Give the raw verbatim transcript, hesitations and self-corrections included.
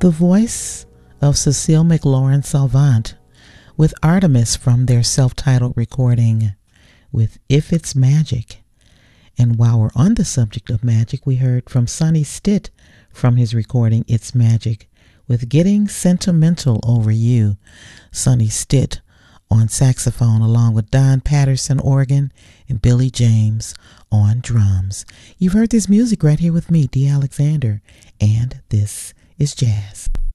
The voice of Cecile McLaurin Salvant with Artemis from their self-titled recording with If It's Magic. And while we're on the subject of magic, we heard from Sonny Stitt from his recording It's Magic with Getting Sentimental Over You. Sonny Stitt on saxophone along with Don Patterson organ and Billy James on drums. You've heard this music right here with me, Dee Alexander, and this is jazz.